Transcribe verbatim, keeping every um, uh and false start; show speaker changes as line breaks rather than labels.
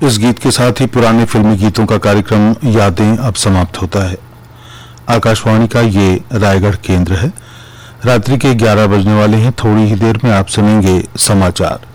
इस गीत के साथ ही पुराने फिल्मी गीतों का कार्यक्रम यादें अब समाप्त होता है। आकाशवाणी का ये रायगढ़ केंद्र है। रात्रि के ग्यारह बजने वाले हैं। थोड़ी ही देर में आप सुनेंगे समाचार।